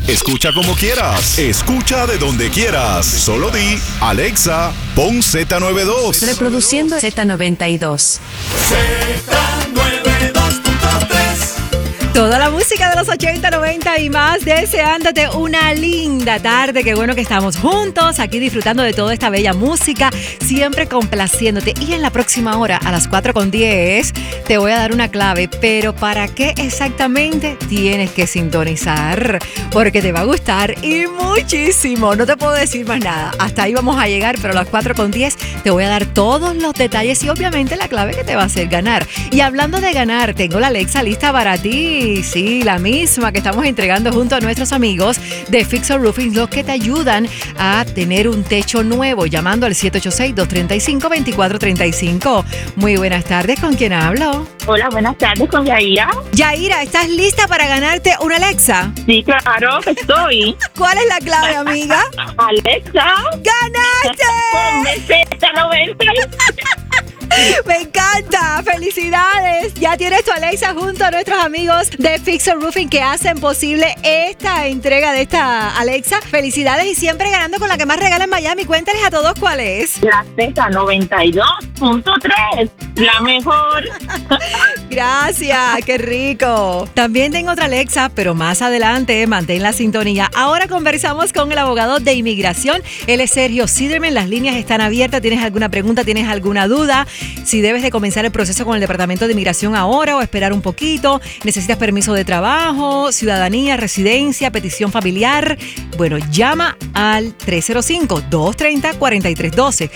Escucha como quieras. Escucha de donde quieras. Solo di, Alexa, pon Z92. Reproduciendo Z92. Toda la música de los 80, 90 y más, deseándote una linda tarde. Qué bueno que estamos juntos aquí disfrutando de toda esta bella música, siempre complaciéndote. Y en la próxima hora, a las 4:10, te voy a dar una clave. Pero ¿para qué exactamente tienes que sintonizar? Porque te va a gustar y muchísimo. No te puedo decir más nada. Hasta ahí vamos a llegar, pero a las 4:10 te voy a dar todos los detalles y obviamente la clave que te va a hacer ganar. Y hablando de ganar, tengo la Alexa lista para ti. Sí, la misma que estamos entregando junto a nuestros amigos de Fixer Roofing, los que te ayudan a tener un techo nuevo, llamando al 786-235-2435. Muy buenas tardes, ¿con quién hablo? Hola, buenas tardes, con Yaira. Yaira, ¿estás lista para ganarte una Alexa? Sí, claro, estoy. ¿Cuál es la clave, amiga? Alexa. ¡Ganaste! Ponme Z90. Me encanta, felicidades. Ya tienes tu Alexa junto a nuestros amigos de Fixer Roofing que hacen posible esta entrega de esta Alexa. Felicidades y siempre ganando con la que más regala en Miami. Cuéntales a todos cuál es. La Z92.3, la mejor. Gracias, qué rico. También tengo otra Alexa, pero más adelante, mantén la sintonía. Ahora conversamos con el abogado de inmigración. Él es Sergio Siderman. Las líneas están abiertas. ¿Tienes alguna pregunta? ¿Tienes alguna duda? Si debes de comenzar el proceso con el Departamento de Inmigración ahora o esperar un poquito, necesitas permiso de trabajo, ciudadanía, residencia, petición familiar. Bueno, llama al 305-230-4312.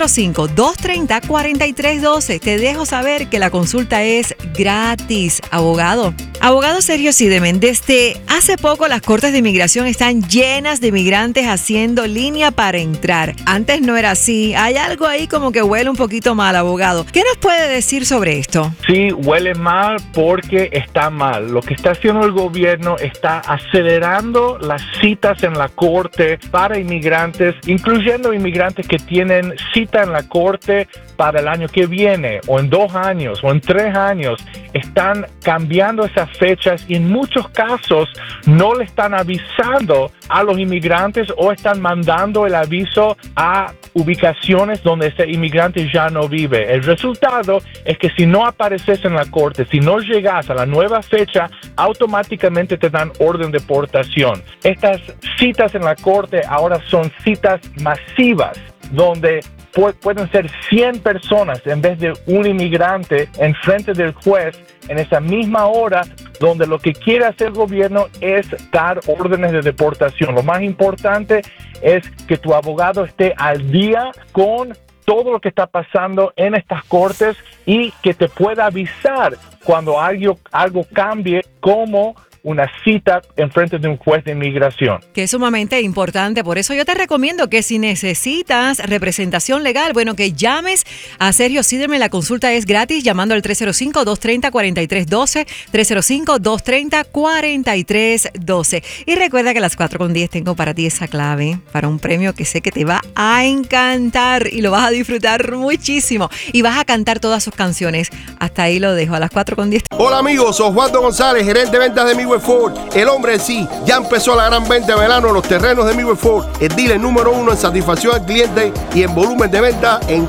305-230-4312. Te dejo saber que la consulta es gratis, abogado. Abogado Sergio Siderman, desde hace poco las cortes de inmigración están llenas de inmigrantes haciendo línea para entrar. Antes no era así. Hay algo ahí como que huele un poquito mal, abogado. ¿Qué nos puede decir sobre esto? Sí, huele mal porque está mal. Lo que está haciendo el gobierno está acelerando las citas en la corte para inmigrantes, incluyendo inmigrantes que tienen cita en la corte para el año que viene, o en 2 años, o en 3 años. Están cambiando esas fechas y en muchos casos no le están avisando a los inmigrantes o están mandando el aviso a ubicaciones donde ese inmigrante ya no vive. El resultado es que si no apareces en la corte, si no llegas a la nueva fecha, automáticamente te dan orden de deportación. Estas citas en la corte ahora son citas masivas, donde pueden ser 100 personas en vez de un inmigrante en frente del juez en esa misma hora, donde lo que quiere hacer el gobierno es dar órdenes de deportación. Lo más importante es que tu abogado esté al día con todo lo que está pasando en estas cortes y que te pueda avisar cuando algo cambie, como una cita en frente de un juez de inmigración. Que es sumamente importante. Por eso yo te recomiendo que si necesitas representación legal, bueno, que llames a Sergio Siderman. La consulta es gratis llamando al 305-230-4312, 305-230-4312. Y recuerda que a las 4:10 tengo para ti esa clave para un premio que sé que te va a encantar y lo vas a disfrutar muchísimo. Y vas a cantar todas sus canciones. Hasta ahí lo dejo, a las 4:10. Hola amigos, soy Osvaldo González, gerente de ventas de Midway Ford. El hombre en sí, ya empezó la gran venta de verano en los terrenos de Midway Ford, el dealer número 1 en satisfacción al cliente y en volumen de venta en